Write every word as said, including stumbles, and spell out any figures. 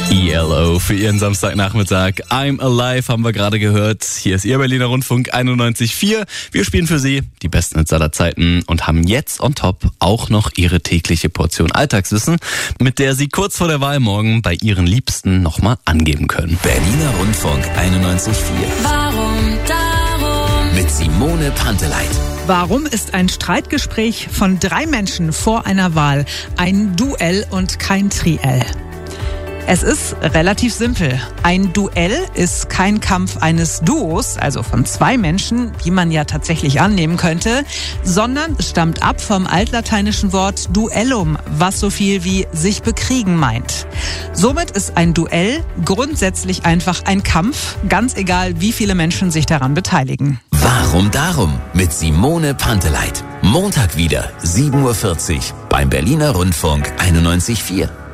E L O für Ihren Samstagnachmittag. I'm Alive haben wir gerade gehört. Hier ist Ihr Berliner Rundfunk einundneunzig Komma vier. Wir spielen für Sie die besten Hits aller Zeiten und haben jetzt on top auch noch Ihre tägliche Portion Alltagswissen, mit der Sie kurz vor der Wahl morgen bei Ihren Liebsten nochmal angeben können. Berliner Rundfunk einundneunzig Komma vier. Warum, darum. Mit Simone Panteleit. Warum ist ein Streitgespräch von drei Menschen vor einer Wahl ein Duell und kein Triell? Es ist relativ simpel. Ein Duell ist kein Kampf eines Duos, also von zwei Menschen, wie man ja tatsächlich annehmen könnte, sondern es stammt ab vom altlateinischen Wort duellum, was so viel wie sich bekriegen meint. Somit ist ein Duell grundsätzlich einfach ein Kampf, ganz egal, wie viele Menschen sich daran beteiligen. Warum darum? Mit Simone Panteleit. Montag wieder, sieben Uhr vierzig beim Berliner Rundfunk einundneunzig Komma vier.